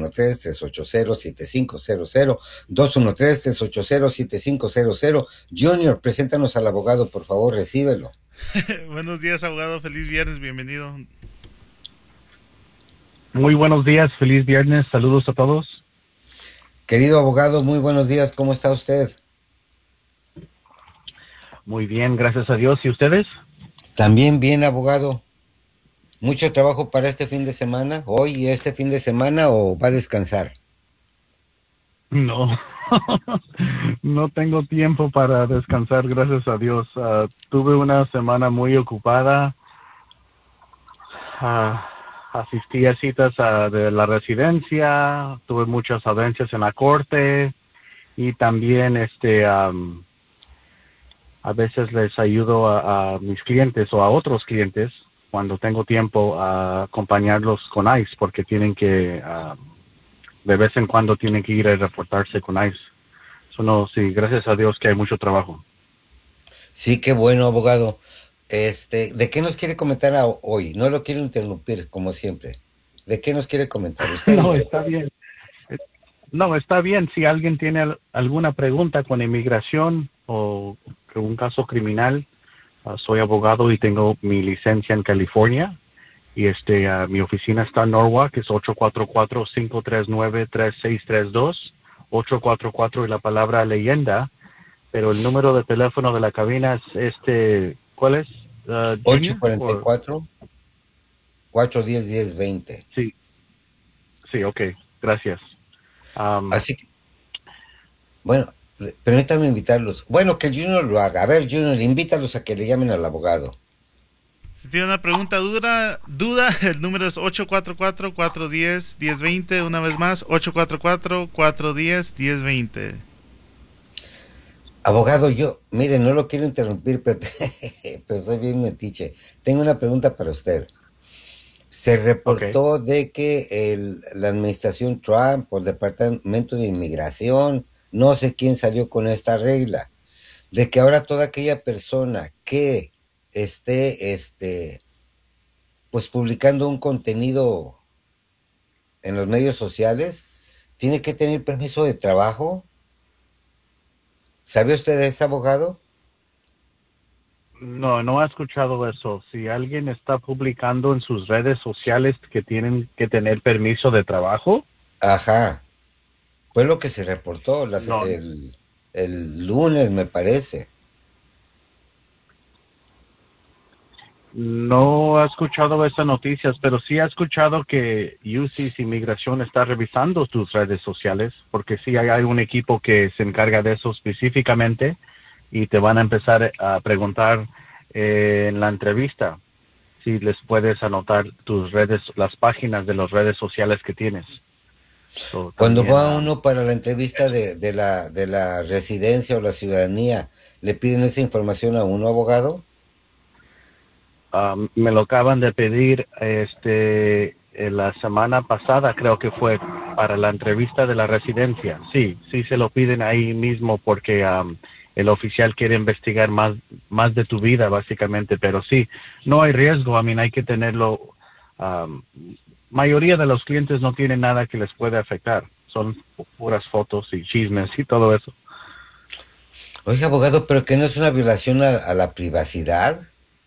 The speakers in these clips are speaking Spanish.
213-380-7500, 213-380-7500. Junior, preséntanos al abogado, por favor, recíbelo. Buenos días, abogado. Feliz viernes. Bienvenido. Muy buenos días, feliz viernes, saludos a todos. Querido abogado, muy buenos días, ¿cómo está usted? Muy bien, gracias a Dios. ¿Y ustedes? También bien, abogado. ¿Mucho trabajo para este fin de semana? ¿Hoy y este fin de semana o va a descansar? No, no tengo tiempo para descansar, gracias a Dios. Tuve una semana muy ocupada. Ah, asistí a citas de la residencia, tuve muchas audiencias en la corte y también a veces les ayudo a mis clientes o a otros clientes cuando tengo tiempo a acompañarlos con ICE porque tienen que, de vez en cuando tienen que ir a reportarse con ICE. No, sí, gracias a Dios que hay mucho trabajo. Sí, qué bueno, abogado. ¿De qué nos quiere comentar hoy? No lo quiero interrumpir, como siempre. ¿De qué nos quiere comentar? Usted No, diga. está bien. No, está bien. Si alguien tiene alguna pregunta con inmigración o un caso criminal, soy abogado y tengo mi licencia en California. Y mi oficina está en Norwalk, es 844-539-3632, 844 y la palabra leyenda, pero el número de teléfono de la cabina es ¿cuál es? Ocho Junior? cuarenta y cuatro 410-1020. Sí, sí, ok, gracias. Um, Así que, bueno, permítame invitarlos. Bueno, que el Junior lo haga. A ver, Junior, invítalos a que le llamen al abogado. Si tiene una pregunta duda, el número es 844-410-1020. Una vez más, 844-410-1020. Abogado, mire, no lo quiero interrumpir, pero, pero soy bien metiche. Tengo una pregunta para usted. Se ok. reportó de que la administración Trump o el Departamento de Inmigración, no sé quién salió con esta regla, de que ahora toda aquella persona que esté, pues publicando un contenido en los medios sociales, tiene que tener permiso de trabajo. ¿Sabe usted de ese abogado? No, no he escuchado eso. Si alguien está publicando en sus redes sociales que tienen que tener permiso de trabajo, Ajá, fue lo que se reportó no, el lunes, me parece. no he escuchado esas noticias, pero sí he escuchado que UCIS Inmigración está revisando tus redes sociales, porque sí hay un equipo que se encarga de eso específicamente y te van a empezar a preguntar en la entrevista si les puedes anotar tus redes, las páginas de las redes sociales que tienes. So, Cuando también, va uno para la entrevista de la residencia o la ciudadanía, ¿le piden esa información a uno, abogado? me lo acaban de pedir la semana pasada, creo que fue para la entrevista de la residencia. Sí, sí se lo piden ahí mismo porque el oficial quiere investigar más de tu vida, básicamente. Pero sí, no hay riesgo. Hay que tenerlo. Um, mayoría de los clientes no tienen nada que les puede afectar. Son puras fotos y chismes y todo eso. Oiga, abogado, pero que no es una violación a la privacidad.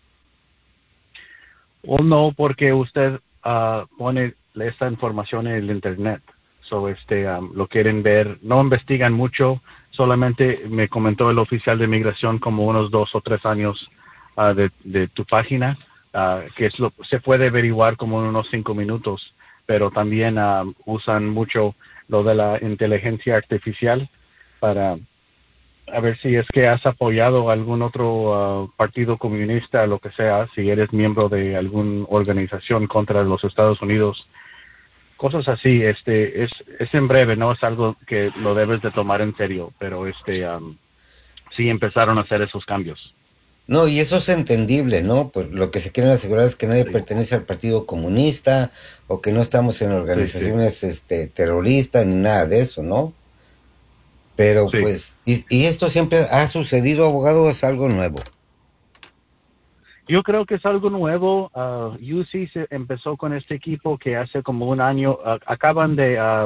O no, porque usted pone esta información en el internet. Lo quieren ver, no investigan mucho, solamente me comentó el oficial de migración como unos 2 o 3 años de tu página, que se puede averiguar como en unos 5 minutos, pero también usan mucho lo de la inteligencia artificial para a ver si es que has apoyado algún otro partido comunista, lo que sea, si eres miembro de alguna organización contra los Estados Unidos, cosas así. Es en breve, no es algo que lo debes de tomar en serio, pero sí empezaron a hacer esos cambios. No, y eso es entendible, ¿no? Pues lo que se quieren asegurar es que nadie Sí, pertenece al Partido Comunista o que no estamos en sí, sí, organizaciones terroristas ni nada de eso, ¿no? Pero sí. pues, y esto siempre ha sucedido, abogado, es algo nuevo. Yo creo que es algo nuevo. UC se empezó con este equipo que hace como un año acaban de